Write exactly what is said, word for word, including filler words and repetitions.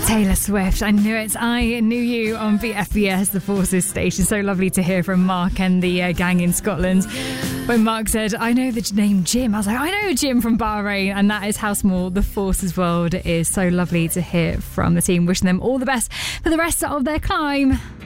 Taylor Swift, I knew it. I knew you on V F B S, the Forces station. So lovely to hear from Mark and the uh, gang in Scotland. When Mark said, I know the name Jim, I was like, I know Jim from Bahrain. And that is how small the Forces world is. So lovely to hear from the team. Wishing them all the best for the rest of their climb.